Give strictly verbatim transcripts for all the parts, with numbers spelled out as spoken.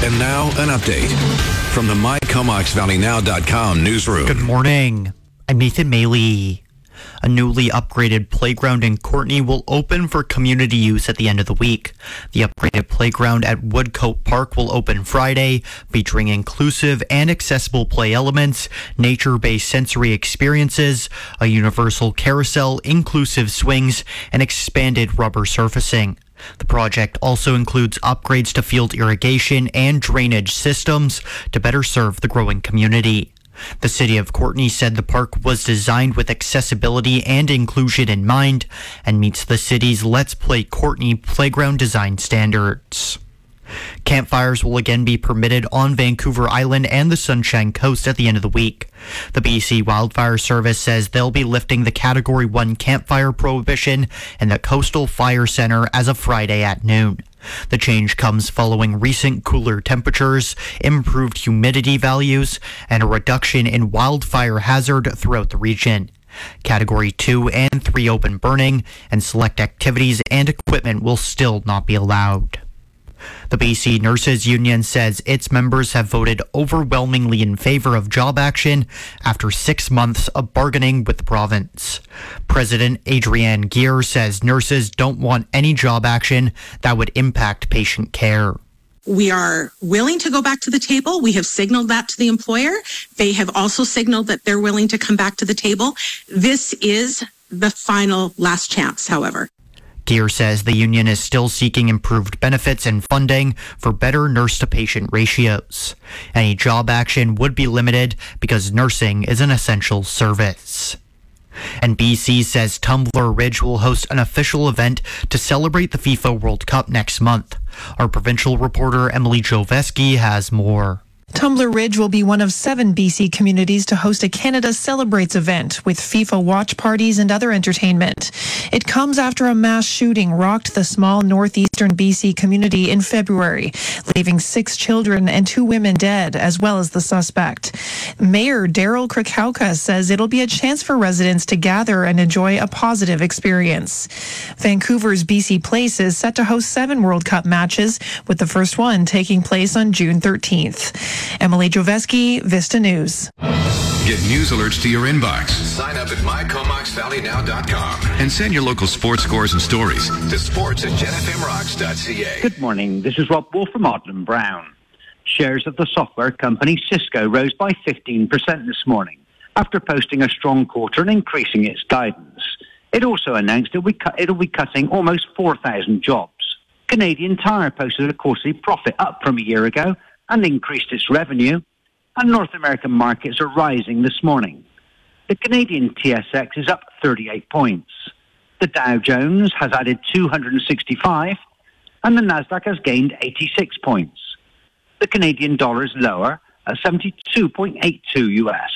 And now, an update from the my comox valley now dot com newsroom. Good morning. I'm Nathan Maley. A newly upgraded playground in Courtenay will open for community use at the end of the week. The upgraded playground at Woodcote Park will open Friday, featuring inclusive and accessible play elements, nature-based sensory experiences, a universal carousel, inclusive swings, and expanded rubber surfacing. The project also includes upgrades to field irrigation and drainage systems to better serve the growing community. The city of Courtenay said the park was designed with accessibility and inclusion in mind and meets the city's Let's Play Courtenay playground design standards. Campfires will again be permitted on Vancouver Island and the Sunshine Coast at the end of the week. The B C Wildfire Service says they'll be lifting the Category one campfire prohibition in the Coastal Fire Center as of Friday at noon. The change comes following recent cooler temperatures, improved humidity values, and a reduction in wildfire hazard throughout the region. Category two and three open burning and select activities and equipment will still not be allowed. The B C Nurses Union says its members have voted overwhelmingly in favor of job action after six months of bargaining with the province. President Adrienne Gear says nurses don't want any job action that would impact patient care. We are willing to go back to the table. We have signaled that to the employer. They have also signaled that they're willing to come back to the table. This is the final last chance, however. Gear says the union is still seeking improved benefits and funding for better nurse-to-patient ratios. Any job action would be limited because nursing is an essential service. And B C says Tumbler Ridge will host an official event to celebrate the FIFA World Cup next month. Our provincial reporter Emily Joveski has more. Tumbler Ridge will be one of seven B C communities to host a Canada Celebrates event with FIFA watch parties and other entertainment. It comes after a mass shooting rocked the small northeastern B C community in February, leaving six children and two women dead, as well as the suspect. Mayor Daryl Krakauka says it'll be a chance for residents to gather and enjoy a positive experience. Vancouver's B C Place is set to host seven World Cup matches, with the first one taking place on June thirteenth. Emily Joveski, Vista News. Get news alerts to your inbox. Sign up at my comox valley now dot com and send your local sports scores and stories to sports at gen f m rocks dot c a. Good morning. This is Rob Wolf from Odlum Brown. Shares of the software company Cisco rose by fifteen percent this morning after posting a strong quarter and increasing its guidance. It also announced it will be cutting almost four thousand jobs. Canadian Tire posted a quarterly profit up from a year ago and increased its revenue, and North American markets are rising this morning. The Canadian T S X is up thirty-eight points. The Dow Jones has added two hundred sixty-five, and the Nasdaq has gained eighty-six points. The Canadian dollar is lower at seventy-two point eight two U S.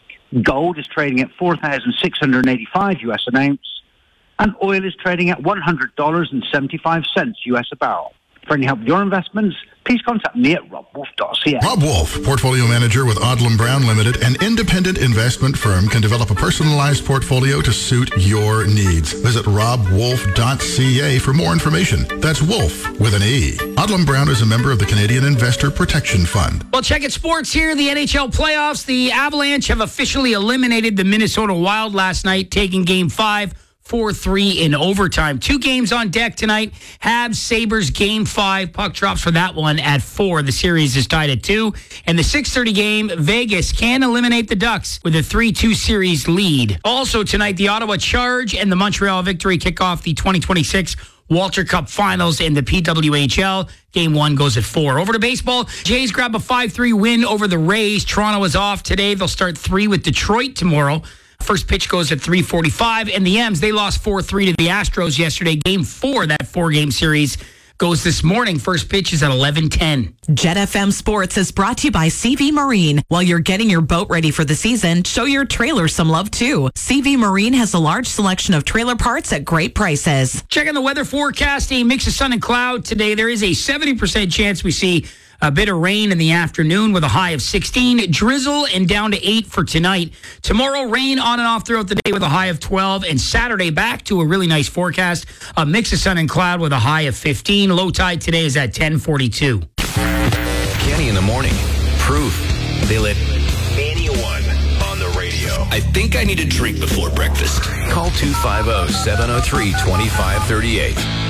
Gold is trading at four thousand six hundred eighty-five U S an ounce, and oil is trading at one hundred dollars and seventy-five cents U S a barrel. For any help with your investments, please contact me at rob wolf dot c a. Rob Wolf, Portfolio Manager with Odlum Brown Limited, an independent investment firm, can develop a personalized portfolio to suit your needs. Visit rob wolf dot c a for more information. That's Wolf with an E. Odlum Brown is a member of the Canadian Investor Protection Fund. Well, check it sports here. The N H L playoffs. The Avalanche have officially eliminated the Minnesota Wild last night, taking game five. four three in overtime. Two games on deck tonight. Habs, Sabres, game five. Puck drops for that one at four. The series is tied at two. And the six thirty game, Vegas can eliminate the Ducks with a three two series lead. Also tonight, the Ottawa Charge and the Montreal Victory kick off the twenty twenty-six Walter Cup Finals in the P W H L. Game one goes at four. Over to baseball. Jays grab a five three win over the Rays. Toronto is off today. They'll start three with Detroit tomorrow. First pitch goes at three forty-five. And the M's, they lost four three to the Astros yesterday. Game four, that four-game series, goes this morning. First pitch is at eleven ten. Jet F M Sports is brought to you by C V Marine. While you're getting your boat ready for the season, show your trailer some love too. C V Marine has a large selection of trailer parts at great prices. Checking the weather forecast, a mix of sun and cloud today. There is a seventy percent chance we see a bit of rain in the afternoon with a high of sixteen. Drizzle and down to eight for tonight. Tomorrow, rain on and off throughout the day with a high of twelve. And Saturday, back to a really nice forecast. A mix of sun and cloud with a high of fifteen. Low tide today is at ten forty-two. Kenny in the morning. Proof. They let anyone on the radio. I think I need a drink before breakfast. Call two five zero, seven zero three, two five three eight.